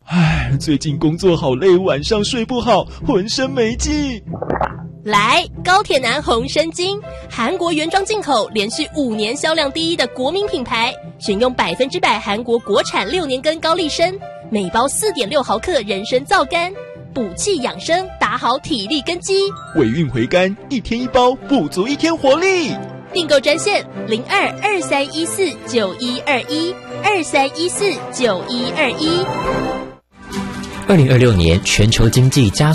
最近工作好累，晚上睡不好，浑身没劲。 来，高铁男红参精，韩国原装进口，连续5年销量第一的国民品牌，选用100%韩国国产6年根高丽参，每包4.6毫克人参皂苷，补气养生，打好体力根基。 尾韵回甘，1天1包，补足1天活力。 订购专线02-2314-9121，2314-9121。 2026年全球经济加